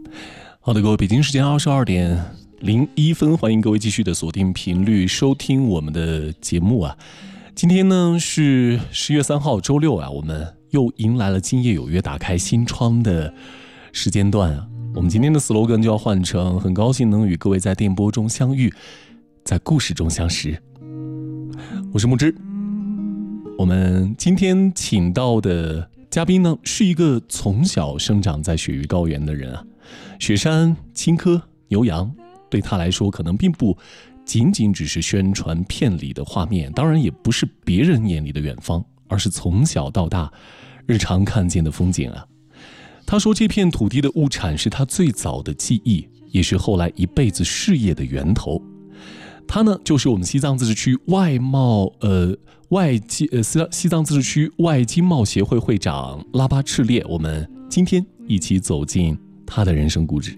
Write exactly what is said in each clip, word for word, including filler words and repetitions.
好的，各位，北京时间二十二点零一分，欢迎各位继续的锁定频率收听我们的节目啊。今天呢是十月三号周六啊，我们又迎来了今夜有约打开新窗的时间段啊。我们今天的 slogan 就要换成很高兴能与各位在电波中相遇，在故事中相识。我是木之，我们今天请到的嘉宾呢是一个从小生长在雪域高原的人啊。雪山、青稞、牛羊对他来说可能并不仅仅只是宣传片里的画面，当然也不是别人眼里的远方，而是从小到大日常看见的风景啊。他说这片土地的物产是他最早的记忆，也是后来一辈子事业的源头。他呢就是我们西藏自治区外贸呃外经呃西西藏自治区外经贸协会会长拉巴赤烈。我们今天一起走进他的人生故事。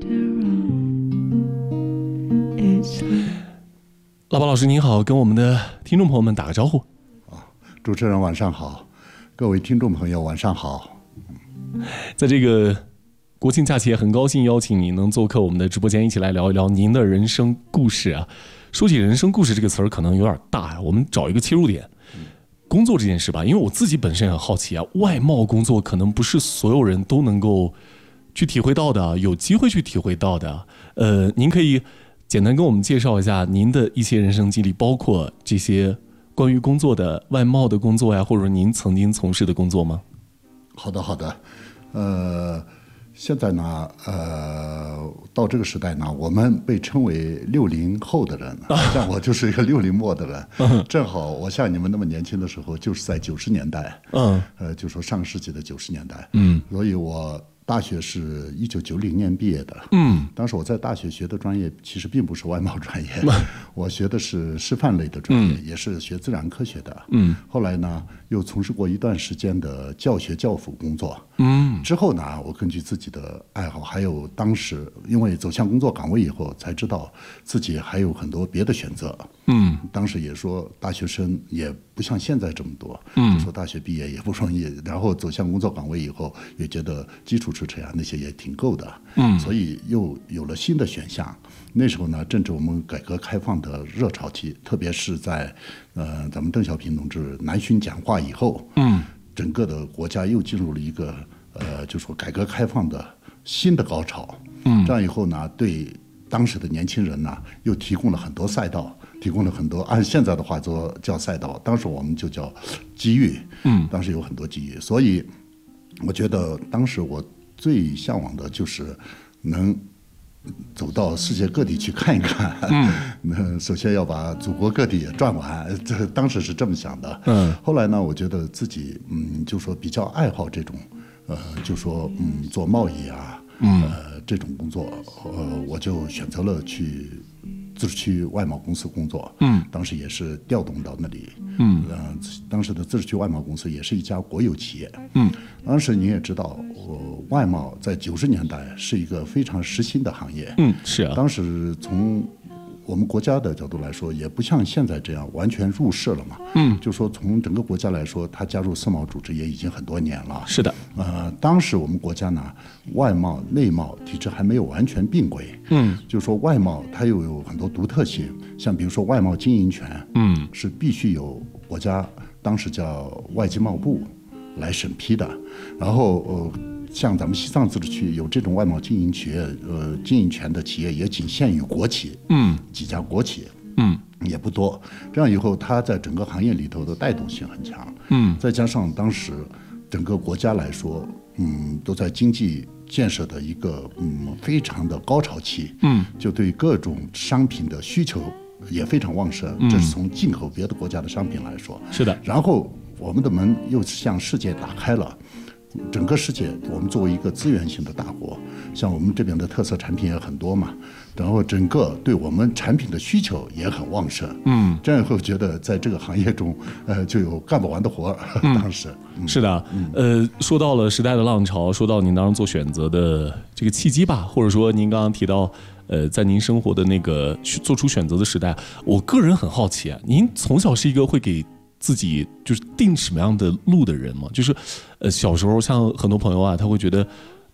拉巴老师您好，跟我们的听众朋友们打个招呼。 主持人晚上好，各位听众朋友晚上好。 在这个国庆假期，也很高兴邀请您能做客我们的直播间，一起来聊一聊您的人生故事啊。说起人生故事这个词儿可能有点大呀，我们找一个切入点，工作这件事吧，因为我自己本身很好奇啊，外贸工作可能不是所有人都能够去体会到的，有机会去体会到的。呃，您可以简单跟我们介绍一下您的一些人生经历，包括这些关于工作的外贸的工作呀，或者您曾经从事的工作吗？ 好的，好的。呃，现在呢，呃，到这个时代呢，我们被称为六零后的人，像我就是一个六零末的人，嗯、正好我像你们那么年轻的时候，就是在九十年代，嗯，呃，就说上世纪的九十年代，嗯，所以我大学是一九九零年毕业的，嗯，当时我在大学学的专业其实并不是外贸专业，嗯、我学的是师范类的专业，嗯、也是学自然科学的，嗯，后来呢又从事过一段时间的教学教辅工作，嗯，之后呢我根据自己的爱好，还有当时因为走向工作岗位以后才知道自己还有很多别的选择，嗯，当时也说大学生也不像现在这么多，嗯，就说大学毕业也不容易，然后走向工作岗位以后也觉得基础支持呀那些也挺够的，嗯，所以又有了新的选项。那时候呢正值我们改革开放的热潮期，特别是在呃咱们邓小平同志南巡讲话以后，嗯，整个的国家又进入了一个呃就说改革开放的新的高潮，嗯，这样以后呢对当时的年轻人呢又提供了很多赛道，提供了很多按现在的话说叫赛道，当时我们就叫机遇，嗯，当时有很多机遇，所以我觉得当时我最向往的就是能走到世界各地去看一看，嗯，那首先要把祖国各地也转完，这当时是这么想的，嗯，后来呢，我觉得自己嗯，就说比较爱好这种，呃，就说嗯，做贸易啊，嗯，呃，这种工作，呃，我就选择了去自治区外贸公司工作，嗯，当时也是调动到那里，嗯，呃，当时的自治区外贸公司也是一家国有企业，嗯，当时您也知道，呃，外贸在九十年代是一个非常时兴的行业，嗯，是啊，当时从我们国家的角度来说，也不像现在这样完全入世了嘛，嗯，就说从整个国家来说，它加入世贸组织也已经很多年了，是的，呃，当时我们国家呢，外贸内贸体制还没有完全并轨，嗯，就说外贸它又有很多独特性，像比如说外贸经营权，嗯，是必须由国家当时叫外经贸部来审批的，然后呃。像咱们西藏自治区有这种外贸经营企业，呃，经营权的企业也仅限于国企，嗯，几家国企，嗯，也不多。这样以后，它在整个行业里头的带动性很强，嗯，再加上当时整个国家来说，嗯，都在经济建设的一个嗯非常的高潮期，嗯，就对各种商品的需求也非常旺盛，嗯，这是从进口别的国家的商品来说，是的。然后我们的门又向世界打开了。整个世界，我们作为一个资源性的大国，像我们这边的特色产品也很多嘛，然后整个对我们产品的需求也很旺盛。嗯，这样以后觉得在这个行业中，呃，就有干不完的活。嗯、当时、嗯、 是的，嗯、呃，说到了时代的浪潮，说到您当时做选择的这个契机吧，或者说您刚刚提到，呃，在您生活的那个做出选择的时代，我个人很好奇啊，您从小是一个会给自己就是定什么样的路的人吗？就是，呃，小时候像很多朋友啊，他会觉得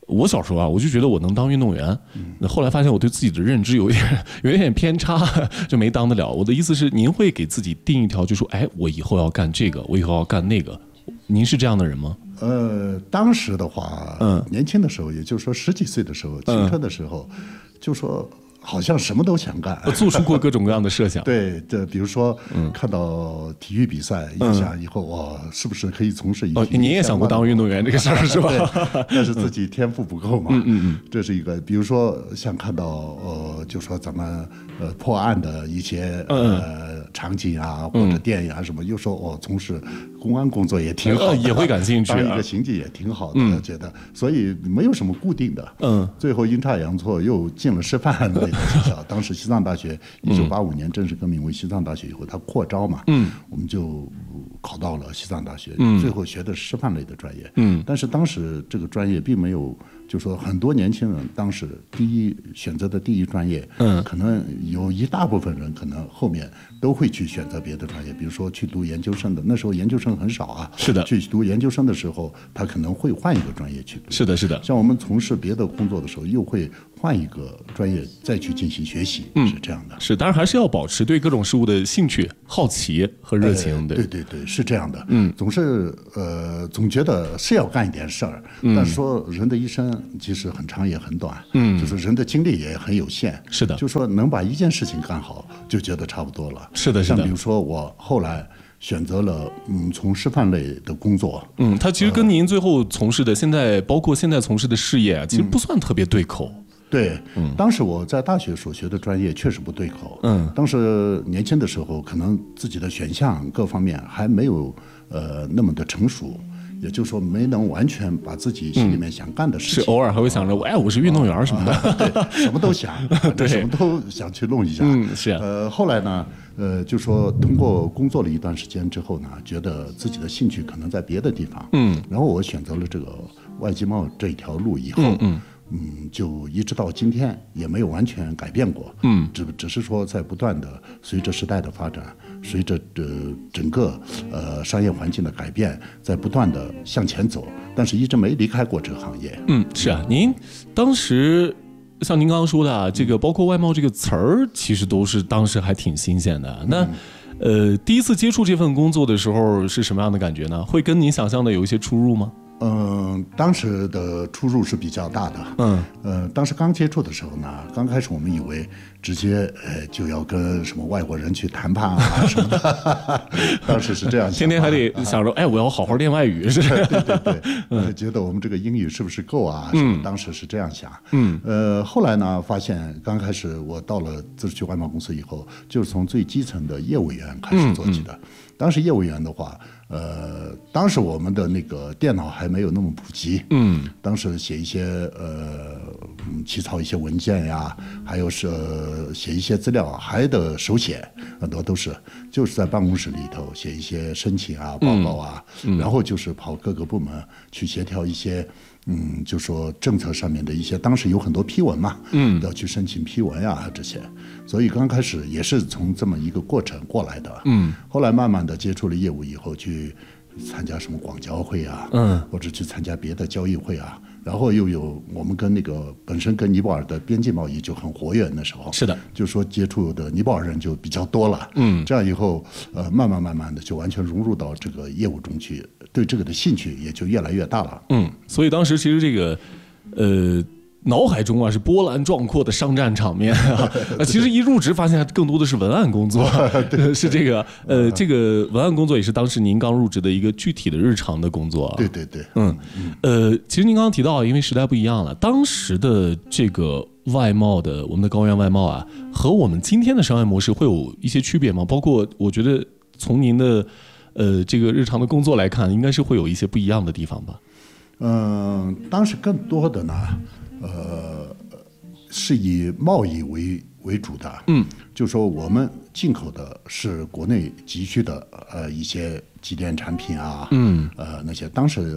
我小时候啊，我就觉得我能当运动员，那后来发现我对自己的认知有一点有一点偏差，就没当得了。我的意思是，您会给自己定一条，就说，哎，我以后要干这个，我以后要干那个。您是这样的人吗？ 呃，当时的话，嗯，年轻的时候，也就是说十几岁的时候，青春的时候，嗯、就说。好像什么都想干， 做出过各种各样的设想。 对，这比如说、嗯、看到体育比赛，也、嗯、想以后我是不是可以从事一。 哦，你也想过当运动员这个事儿是吧？ 但是自己天赋不够嘛。 嗯嗯嗯， 这是一个。比如说像看到呃，就说咱们呃破案的一些呃场景啊，或者电影啊什么，又说我从事公安工作也挺好的， 也会感兴趣、啊。 当一个刑警也挺好的，我觉得。所以没有什么固定的。嗯。最后阴差阳错又进了师范类。学校当时西藏大学一九八五年正式更名为西藏大学以后，它扩招嘛，嗯，我们就考到了西藏大学，嗯，最后学的是师范类的专业，嗯，但是当时这个专业并没有，就说很多年轻人当时第一选择的第一专业，嗯，可能有一大部分人可能后面都会去选择别的专业，比如说去读研究生的，那时候研究生很少啊， 是的， 去读研究生的时候，他可能会换一个专业去读， 是的，是的， 像我们从事别的工作的时候，又会换一个专业再去进行学习，嗯，是这样的。 是，当然还是要保持对各种事物的兴趣、好奇和热情。 呃、对对对，是这样的。嗯，总是呃，总觉得是要干一点事儿，嗯、但是说人的一生其实很长也很短，嗯，就是人的精力也很有限。 是的， 就说能把一件事情干好，就觉得差不多了。 是的，是的。 像比如说我后来选择了嗯从师范类的工作， 嗯，他其实跟您最后从事的、呃、现在包括现在从事的事业啊，其实不算特别对口。 嗯对，嗯，当时我在大学所学的专业确实不对口，嗯，当时年轻的时候，可能自己的选项各方面还没有呃那么的成熟，也就是说没能完全把自己心里面想干的事情， 嗯、是偶尔还会想着，哎，我是运动员什么的， 啊、对，什么都想，对，什么都想去弄一下， 嗯，是啊， 呃，后来呢，呃，就说通过工作了一段时间之后呢，觉得自己的兴趣可能在别的地方，嗯，然后我选择了这个外经贸这一条路以后，嗯。嗯嗯，就一直到今天也没有完全改变过，嗯，只只是说在不断的随着时代的发展，随着呃整个呃商业环境的改变，在不断的向前走，但是一直没离开过这个行业。 嗯，是啊，您当时像您刚刚说的啊，这个包括外贸这个词儿，其实都是当时还挺新鲜的。那呃，第一次接触这份工作的时候是什么样的感觉呢？会跟您想象的有一些出入吗？ 嗯，当时的出入是比较大的。嗯，呃，当时刚接触的时候呢，刚开始我们以为直接呃就要跟什么外国人去谈判啊什么的，当时是这样想， 天天还得想着，哎，我要好好练外语，是吧？ 对对对，呃，觉得我们这个英语是不是够啊？嗯，当时是这样想。嗯，呃，后来呢，发现刚开始我到了自治区外贸公司以后，就是从最基层的业务员开始做起的。嗯嗯当时业务员的话，呃，当时我们的那个电脑还没有那么普及，嗯，当时写一些呃，起草一些文件呀，还有是、呃、写一些资料，还得手写，很多都是就是在办公室里头写一些申请啊、报告啊，嗯嗯、然后就是跑各个部门去协调一些。嗯，就说政策上面的一些，当时有很多批文嘛，嗯，要去申请批文呀这些，所以刚开始也是从这么一个过程过来的，嗯，后来慢慢的接触了业务以后，去参加什么广交会啊，嗯，或者去参加别的交易会啊，然后又有我们跟那个本身跟尼泊尔的边境贸易就很活跃，那时候是的， 就说接触的尼泊尔人就比较多了，嗯，这样以后呃慢慢慢慢的就完全融入到这个业务中去，对这个的兴趣也就越来越大了， 嗯，所以当时其实这个呃。脑海中啊是波澜壮阔的商战场面啊，其实一入职发现更多的是文案工作，是这个呃这个文案工作也是当时您刚入职的一个具体的日常的工作啊。 对对对， 嗯呃，其实您刚刚提到，因为时代不一样了，当时的这个外贸的我们的高原外贸啊，和我们今天的商业模式会有一些区别吗？包括我觉得从您的呃这个日常的工作来看，应该是会有一些不一样的地方吧？ 嗯、呃，当时更多的呢。呃，是以贸易为为主的，嗯，就说我们进口的是国内急需的呃一些机电产品啊，嗯，呃那些当时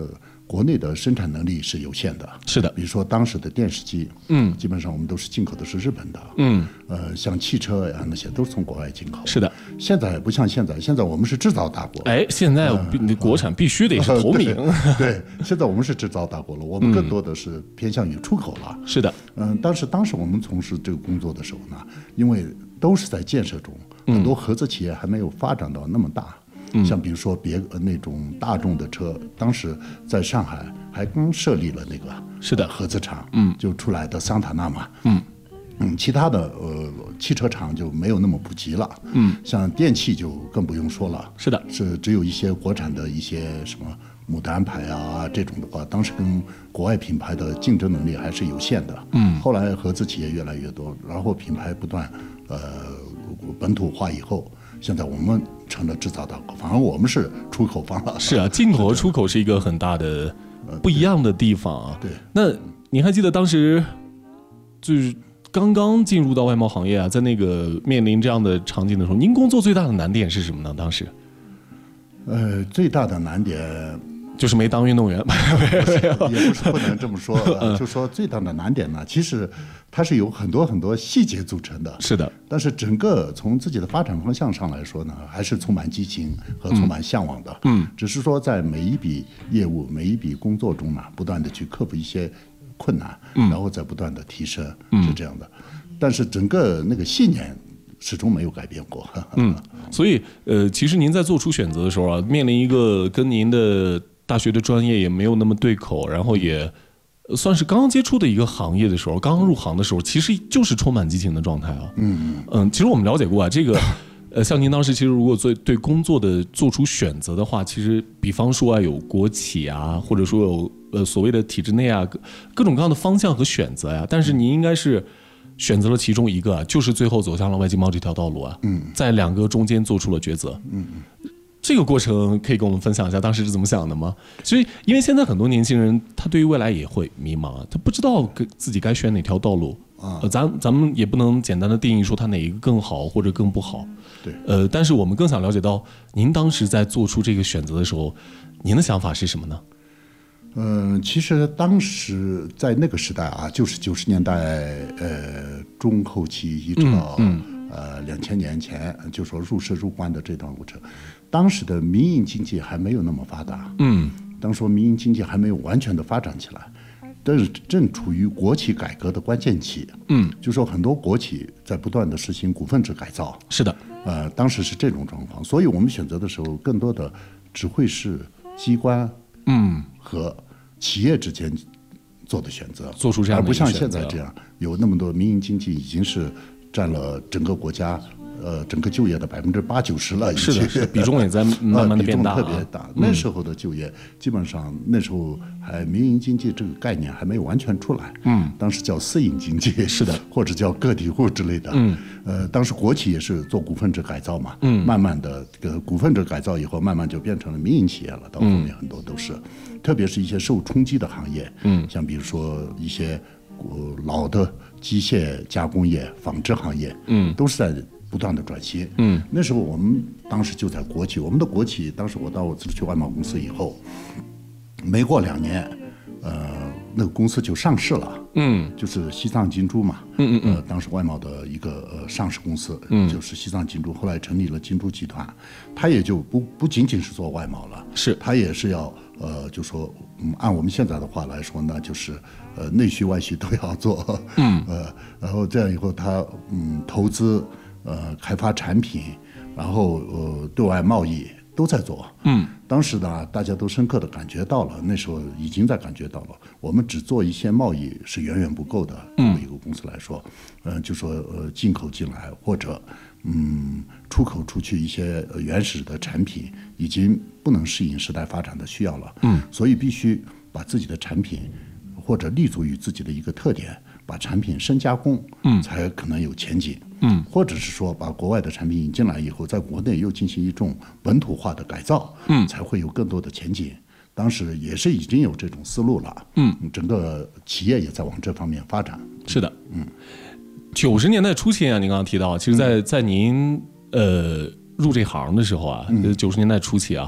国内的生产能力是有限的。 是的， 比如说当时的电视机， 嗯， 基本上我们都是进口的是日本的， 嗯， 呃，像汽车呀那些都是从国外进口。 是的， 现在不像现在，现在我们是制造大国。 哎，现在你国产必须得是头名。 呃、对, 对，现在我们是制造大国了，我们更多的是偏向于出口了。 是的， 嗯，但是当时我们从事这个工作的时候呢，因为都是在建设中，很多合资企业还没有发展到那么大。嗯、像比如说别那种大众的车，当时在上海还刚设立了那个是的合资厂， 嗯， 就出来的桑塔纳嘛， 嗯嗯，其他的呃汽车厂就没有那么普及了， 嗯， 像电器就更不用说了， 是的， 是只有一些国产的一些什么牡丹牌啊这种的话，当时跟国外品牌的竞争能力还是有限的， 嗯， 后来合资企业越来越多，然后品牌不断呃本土化以后。现在我们成了制造大国，反而我们是出口方了。 是啊，进口和出口是一个很大的不一样的地方啊。 对， 那您还记得当时就是刚刚进入到外贸行业啊，在那个面临这样的场景的时候，您工作最大的难点是什么呢？当时， 呃，最大的难点就是没当运动员， 也不是不能这么说，呃、就说最大的难点呢，其实它是有很多很多细节组成的。 是的， 但是整个从自己的发展方向上来说呢，还是充满激情和充满向往的。 嗯， 只是说在每一笔业务、每一笔工作中呢，不断的去克服一些困难，嗯、然后再不断的提升，嗯、是这样的。但是整个那个信念始终没有改变过。 嗯，所以呃，其实您在做出选择的时候啊，面临一个跟您的大学的专业也没有那么对口，然后也算是刚刚接触的一个行业的时候，刚刚入行的时候，其实就是充满激情的状态啊。 嗯嗯，其实我们了解过啊，这个呃，像您当时其实如果做对工作的做出选择的话，其实比方说啊，有国企啊，或者说有呃所谓的体制内啊，各各种各样的方向和选择呀、啊，但是您应该是选择了其中一个，就是最后走向了外经贸这条道路啊。嗯，在两个中间做出了抉择。嗯嗯。这个过程可以跟我们分享一下当时是怎么想的吗？所以，因为现在很多年轻人他对于未来也会迷茫，他不知道自己该选哪条道路啊。呃，咱咱们也不能简单的定义说他哪一个更好或者更不好。 对。 呃，但是我们更想了解到，您当时在做出这个选择的时候，您的想法是什么呢？ 嗯、呃，其实当时在那个时代啊，就是九十年代呃中后期一直到、嗯嗯、呃两千年前，就说入世入关的这段过程。当时的民营经济还没有那么发达，嗯，当时民营经济还没有完全的发展起来，但是正处于国企改革的关键期，嗯，就说很多国企在不断的实行股份制改造， 是的， 呃，当时是这种状况，所以我们选择的时候，更多的只会是机关，嗯，和企业之间做的选择， 做出这样的而不像现在这样有那么多民营经济已经是占了整个国家。呃，整个就业的百分之八九十了， 是的，是的，比重也在慢慢的变大、啊呃，比重特别大。那时候的就业，嗯、基本上那时候还民营经济这个概念还没有完全出来，嗯，当时叫私营经济， 是的， 或者叫个体户之类的，嗯，呃，当时国企也是做股份制改造嘛，嗯，慢慢的这个股份制改造以后，慢慢就变成了民营企业了，到后面很多都是，嗯、特别是一些受冲击的行业，嗯，像比如说一些呃老的机械加工业、纺织行业，嗯，都是在不断的转型。嗯，那时候我们当时就在国企，我们的国企当时我到我自己去外贸公司以后，没过两年，呃，那个公司就上市了。嗯，就是西藏金珠嘛。嗯嗯嗯。呃，当时外贸的一个呃上市公司，嗯，就是西藏金珠，后来成立了金珠集团，它也就不不仅仅是做外贸了， 是它也是要呃，就说嗯，按我们现在的话来说呢，就是呃内需外需都要做。嗯。呃，然后这样以后它嗯投资。呃，开发产品，然后呃，对外贸易都在做。嗯，当时呢，大家都深刻的感觉到了，那时候已经在感觉到了，我们只做一些贸易是远远不够的。作为一个公司来说，呃，就说呃，进口进来或者嗯，出口出去一些原始的产品，已经不能适应时代发展的需要了。嗯，所以必须把自己的产品或者立足于自己的一个特点。把产品深加工，嗯，才可能有前景，嗯，或者是说把国外的产品引进来以后，在国内又进行一种本土化的改造，嗯，才会有更多的前景。当时也是已经有这种思路了，嗯，整个企业也在往这方面发展。 是的，嗯，九十年代初期啊，您刚刚提到，其实在，在在您呃入这行的时候啊，九十、嗯、年代初期啊。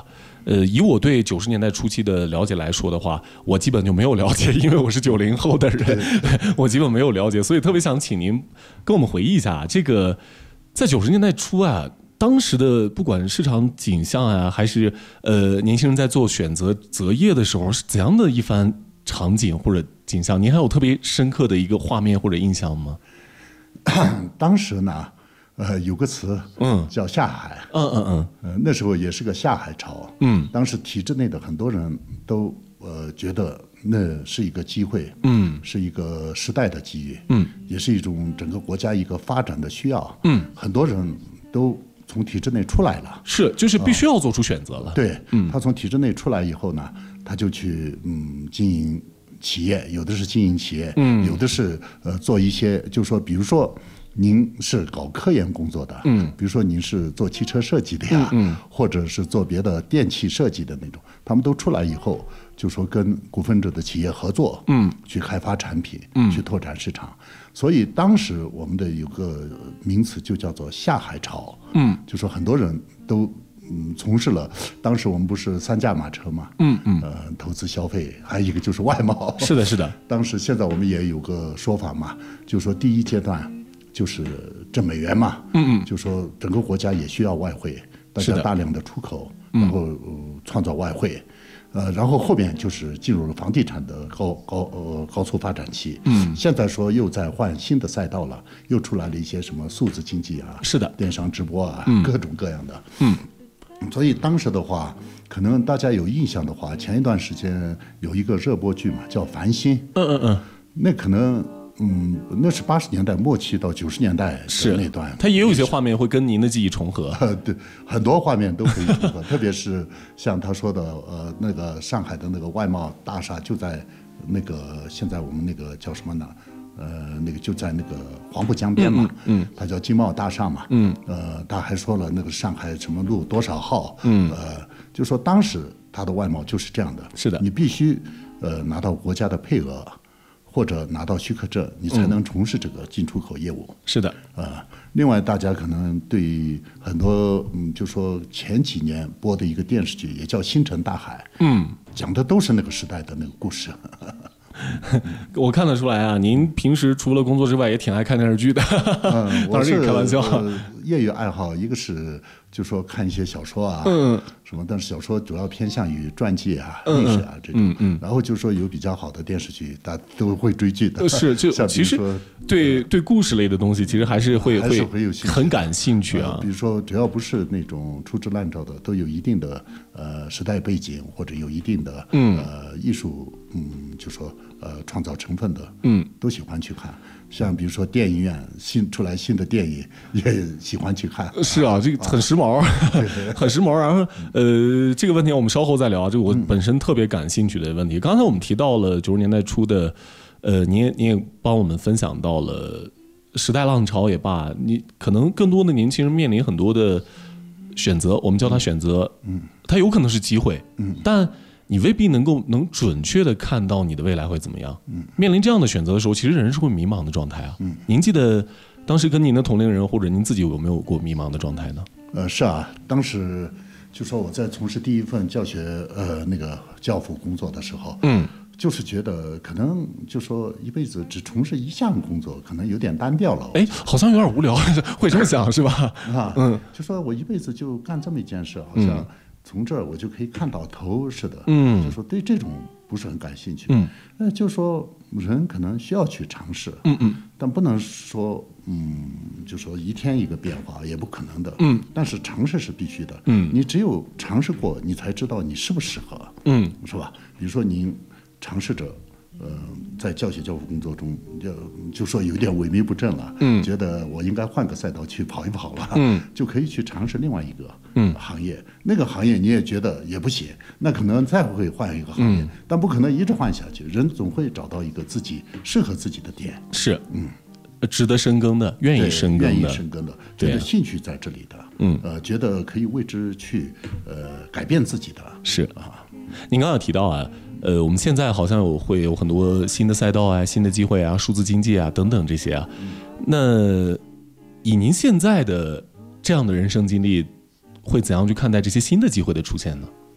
呃，以我对九十年代初期的了解来说的话，我基本就没有了解，因为我是九零后的人，我基本没有了解，所以特别想请您跟我们回忆一下，这个在九十年代初啊，当时的不管市场景象啊，还是呃年轻人在做选择择业的时候，是怎样的一番场景或者景象？您还有特别深刻的一个画面或者印象吗？ 当时呢，呃，有个词，嗯，叫下海， 嗯嗯嗯， 呃，那时候也是个下海潮，嗯，当时体制内的很多人都呃觉得那是一个机会，嗯，是一个时代的机遇，嗯，也是一种整个国家一个发展的需要，嗯，很多人都从体制内出来了， 是，就是必须要做出选择了， 呃、对，嗯，他从体制内出来以后呢，他就去嗯经营企业，有的是经营企业，嗯，有的是呃做一些，就是说，比如说您是搞科研工作的，嗯，比如说您是做汽车设计的呀，嗯，嗯或者是做别的电气设计的那种，他们都出来以后，就说跟股份制的企业合作，嗯，去开发产品，嗯，去拓展市场。所以当时我们的有个名词就叫做下海潮，嗯，就说很多人都。嗯，从事了，当时我们不是三驾马车嘛，嗯嗯，呃，投资消费，还有一个就是外贸， 是的，是的。 当时现在我们也有个说法嘛，就说第一阶段就是挣美元嘛，嗯嗯，就说整个国家也需要外汇，大家大量的出口，然后、呃、创造外汇，呃，然后后面就是进入了房地产的高高呃高速发展期，嗯，现在说又在换新的赛道了，又出来了一些什么数字经济啊， 是的， 电商直播啊，嗯、各种各样的，嗯。所以当时的话，可能大家有印象的话，前一段时间有一个热播剧嘛，叫《繁星》。嗯嗯嗯。那可能，嗯，那是八十年代末期到九十年代的那段。 它也有一些画面会跟您的记忆重合。 呃，对，很多画面都可以重合，特别是像他说的，呃，那个上海的那个外贸大厦就在那个现在我们那个叫什么呢？呃，那个就在那个黄浦江边嘛，嗯，嗯它叫经贸大厦嘛，嗯，呃，他还说了那个上海什么路多少号，嗯，呃，就说当时他的外贸就是这样的， 是的， 你必须呃拿到国家的配额或者拿到许可证，你才能从事这个进出口业务， 嗯、是的， 呃，另外大家可能对很多嗯，就说前几年播的一个电视剧也叫《星辰大海》，嗯，讲的都是那个时代的那个故事。 我看得出来啊，您平时除了工作之外也挺爱看电视剧的。 嗯， 当然这个开玩笑。 呃、业余爱好，一个是就说看一些小说啊，嗯，什么，但是小说主要偏向于传记啊、历史啊这种，嗯嗯。然后就说有比较好的电视剧，大家都会追剧的。 是，就其实对对故事类的东西，其实还是会还是会有很感兴趣啊、 呃。比如说，只要不是那种粗制滥造的，都有一定的呃时代背景或者有一定的嗯呃艺术嗯就说。呃，创造成分的，嗯，都喜欢去看。像比如说电影院新出来新的电影，也喜欢去看。 是啊，这个很时髦，啊、很时髦。然后，呃，这个问题我们稍后再聊。这个我本身特别感兴趣的问题。刚才我们提到了九十年代初的，呃，你也你也帮我们分享到了时代浪潮也罢，你可能更多的年轻人面临很多的选择，我们叫它选择，嗯，它有可能是机会，嗯，但。你未必能够能准确的看到你的未来会怎么样。嗯，面临这样的选择的时候，其实人是会迷茫的状态啊。嗯，您记得当时跟您的同龄人或者您自己有没有过迷茫的状态呢？ 呃，是啊，当时就说我在从事第一份教学呃那个教辅工作的时候，嗯，就是觉得可能就说一辈子只从事一项工作，可能有点单调了。 哎，好像有点无聊，会这么想是吧？ 啊，嗯，就说我一辈子就干这么一件事，好像。嗯从这儿我就可以看到头似的，嗯，就说对这种不是很感兴趣，嗯，那就说人可能需要去尝试，嗯嗯，但不能说，嗯，就说一天一个变化也不可能的，嗯，但是尝试是必须的，嗯，你只有尝试过，你才知道你适不适合，嗯，是吧？比如说您尝试着。呃，在教学教辅工作中，就就说有点萎靡不振了，嗯，觉得我应该换个赛道去跑一跑了，嗯，就可以去尝试另外一个嗯行业，那个行业你也觉得也不行，那可能再会换一个行业，嗯、但不可能一直换下去，人总会找到一个自己适合自己的点， 是，嗯，值得深耕的，愿意深耕的， 愿意深耕的，觉得兴趣在这里的，嗯，呃，觉得可以为之去呃改变自己的， 是啊，您刚刚提到啊。呃，我们现在好像有会有很多新的赛道啊、新的机会啊、数字经济啊等等这些啊。那以您现在的这样的人生经历，会怎样去看待这些新的机会的出现呢？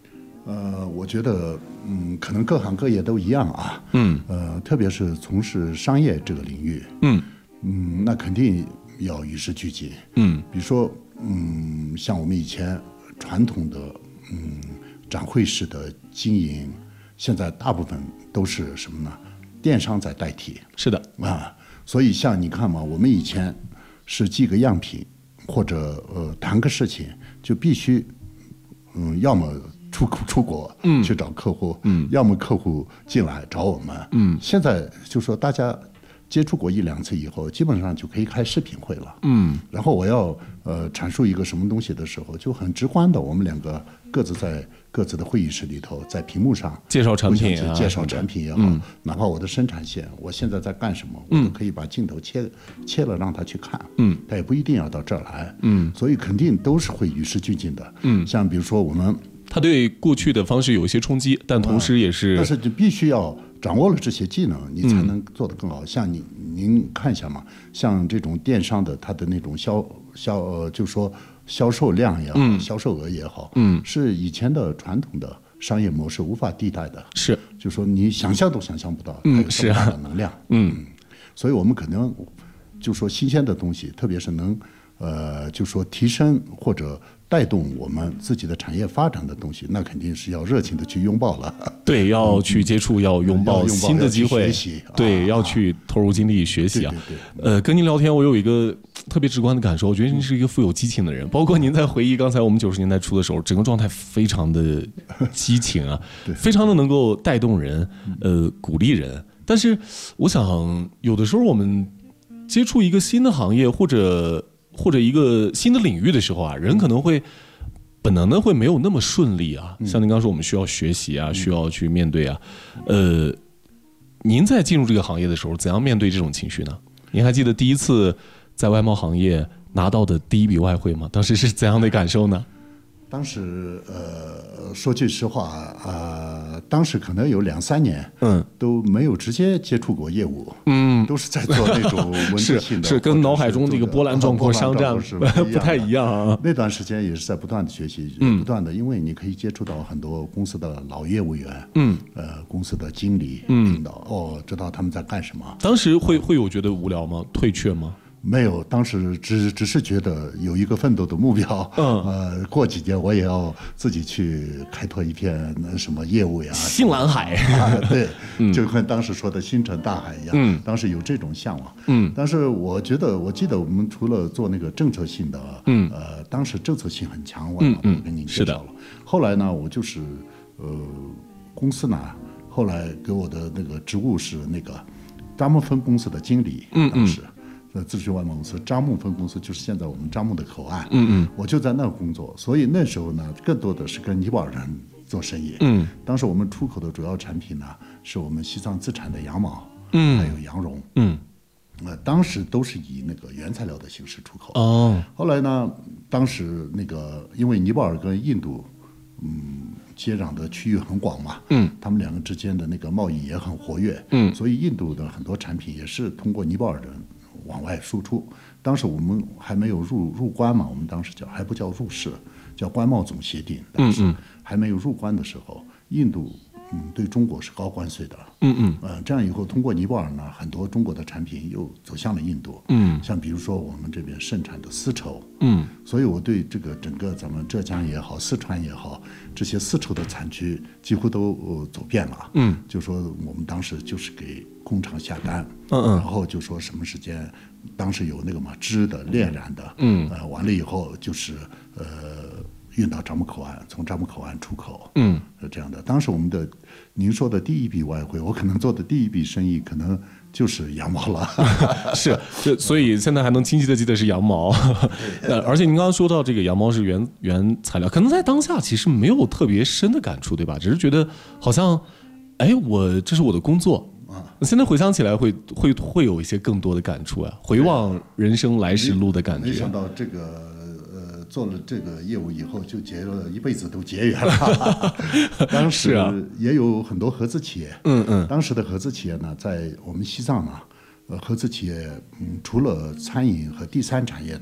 呃，我觉得，嗯，可能各行各业都一样啊， 嗯， 呃，特别是从事商业这个领域， 嗯嗯，那肯定要与时俱进， 嗯， 比如说，嗯，像我们以前传统的，嗯，展会式的经营，现在大部分都是什么呢？电商在代替， 是的啊，所以像你看嘛，我们以前是寄个样品，或者呃谈个事情，就必须，嗯，要么出出国，嗯，去找客户，嗯，要么客户进来找我们，嗯，现在就说大家接触过一两次以后，基本上就可以开视频会了，嗯，然后我要呃阐述一个什么东西的时候，就很直观的，我们两个各自在各自的会议室里头，在屏幕上介绍产品啊， 介绍产品也好，嗯，哪怕我的生产线，我现在在干什么，我都可以把镜头切切了让他去看，嗯，他也不一定要到这儿来，嗯，所以肯定都是会与时俱进的，嗯，像比如说我们。 他对过去的方式有一些冲击，但同时也是， 啊、但是就必须要掌握了这些技能，你才能做得更好。嗯、像你您看一下嘛，像这种电商的，它的那种销销，呃，就说销售量也好，嗯、销售额也好，嗯，是以前的传统的商业模式无法替代的。 是， 就说你想象都想象不到，它有这么大的能量。嗯，嗯所以我们可能就说新鲜的东西，特别是能呃，就说提升或者。带动我们自己的产业发展的东西，那肯定是要热情的去拥抱了。 对，要去接触，要拥抱新的机会， 学习对，要去投入精力学习啊。对对对呃，跟您聊天，我有一个特别直观的感受，我觉得您是一个富有激情的人。包括您在回忆刚才我们九十年代初的时候，整个状态非常的激情啊，非常的能够带动人，呃，鼓励人。但是，我想有的时候我们接触一个新的行业或者。或者一个新的领域的时候啊，人可能会本能的会没有那么顺利啊。像您刚说，我们需要学习啊，需要去面对啊。呃，您在进入这个行业的时候，怎样面对这种情绪呢？您还记得第一次在外贸行业拿到的第一笔外汇吗？当时是怎样的感受呢？ 当时呃，说句实话，呃，当时可能有两三年，嗯，都没有直接接触过业务，嗯，都是在做那种文字性的， 是是跟脑海中这个波澜壮阔商战不太一样啊。 那段时间也是在不断的学习，嗯、不断的，因为你可以接触到很多公司的老业务员，嗯，呃，公司的经理，嗯，听到哦，知道他们在干什么。 当时会会有觉得无聊吗？退却吗？ 没有，当时只只是觉得有一个奋斗的目标，嗯，呃，过几年我也要自己去开拓一片那什么业务呀， 新蓝海， 啊、对，嗯、就跟当时说的星辰大海一样，嗯，当时有这种向往，嗯，但是我觉得，我记得我们除了做那个政策性的，嗯，呃，当时政策性很强，我嗯嗯，跟您介绍了，后来呢，我就是，呃，公司呢，后来给我的那个职务是那个扎木分公司的经理，嗯嗯，当时。呃，咨询外贸公司扎木分公司就是现在我们扎木的口岸，嗯嗯，我就在那工作，所以那时候呢，更多的是跟尼泊尔人做生意，嗯，当时我们出口的主要产品呢，是我们西藏自产的羊毛，嗯，还有羊绒，嗯，呃，当时都是以那个原材料的形式出口，哦，后来呢，当时那个因为尼泊尔跟印度，嗯，接壤的区域很广嘛，嗯，他们两个之间的那个贸易也很活跃，嗯，所以印度的很多产品也是通过尼泊尔人。往外输出，当时我们还没有入入关嘛，我们当时叫还不叫入世，叫关贸总协定。当时还没有入关的时候，印度嗯对中国是高关税的，嗯嗯，呃这样以后通过尼泊尔呢，很多中国的产品又走向了印度，嗯，像比如说我们这边盛产的丝绸，嗯，所以我对这个整个咱们浙江也好，四川也好，这些丝绸的产区几乎都、呃、走遍了，嗯，就说我们当时就是给。工厂下单，嗯嗯，然后就说什么时间，当时有那个嘛织的、炼染的，嗯，呃，完了以后就是呃运到樟木口岸，从樟木口岸出口，嗯，是这样的。当时我们的您说的第一笔外汇，我可能做的第一笔生意可能就是羊毛了， 是，就所以现在还能清晰的记得是羊毛，呃，而且您刚刚说到这个羊毛是原原材料，可能在当下其实没有特别深的感触，对吧？只是觉得好像，哎，我这是我的工作。现在回想起来会会会有一些更多的感触啊，回望人生来时路的感觉。 没想到这个呃做了这个业务以后，就结了一辈子都结缘了。当时也有很多合资企业，嗯嗯，当时的合资企业呢，在我们西藏呢，呃，合资企业嗯，除了餐饮和第三产业的，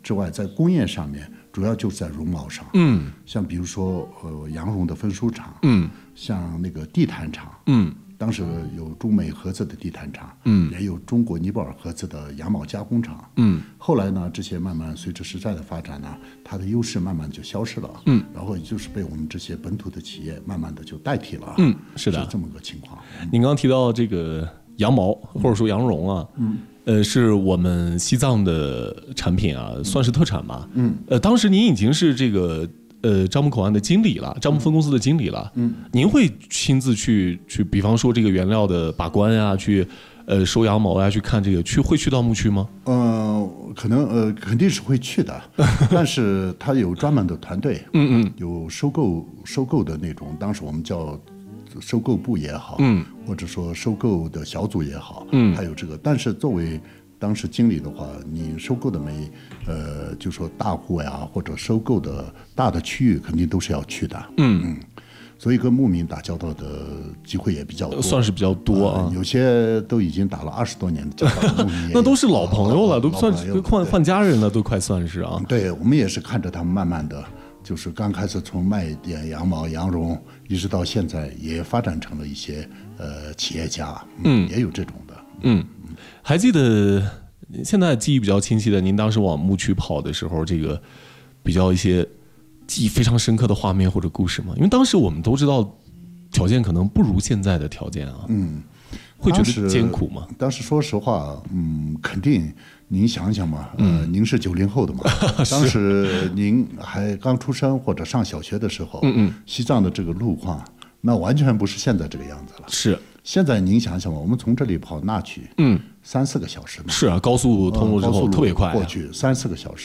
之外，在工业上面主要就是在绒毛上， 嗯， 像比如说呃羊绒的分输厂， 嗯， 像那个地毯厂， 嗯。 当时有中美合资的地毯厂， 嗯， 也有中国尼泊尔合资的羊毛加工厂， 嗯， 后来呢，这些慢慢随着时代的发展呢，它的优势慢慢就消失了， 嗯， 然后也就是被我们这些本土的企业慢慢的就代替了， 嗯，是的， 是这么个情况。 您刚刚提到这个羊毛或者说羊绒啊，嗯，呃，是我们西藏的产品啊，算是特产吧，嗯，呃，当时您已经是这个。呃，樟木口岸的经理了，樟木分公司的经理了。嗯，您会亲自去去，比方说这个原料的把关呀，去呃收羊毛呀，去看这个，去会去到牧区吗？ 呃，可能呃肯定是会去的，但是他有专门的团队， 嗯嗯， 有收购收购的那种，当时我们叫收购部也好， 嗯， 或者说收购的小组也好， 嗯， 还有这个，但是作为当时经理的话，你收购的每呃，就说大户呀，或者收购的大的区域，肯定都是要去的。 嗯嗯，所以跟牧民打交道的机会也比较多， 算是比较多啊。 呃、有些都已经打了二十多年的交道，牧民那都是老朋友了，都算是都换换家人了，都快算是啊。 对，我们也是看着他们慢慢的。就是刚开始从卖点羊毛、羊绒，一直到现在也发展成了一些呃企业家，嗯，也有这种的， 嗯，还记得现在记忆比较清晰的，您当时往牧区跑的时候，这个比较一些记忆非常深刻的画面或者故事吗？因为当时我们都知道条件可能不如现在的条件啊， 嗯， 会觉得艰苦吗？ 当时说实话，嗯，肯定。您想想嘛，呃，您是九零后的嘛，当时您还刚出生或者上小学的时候， 嗯嗯， 西藏的这个路况，那完全不是现在这个样子了。 是， 现在您想想嘛，我们从这里跑那去， 嗯， 三四个小时嘛， 是啊，高速通路之后特别快， 过去三四个小时。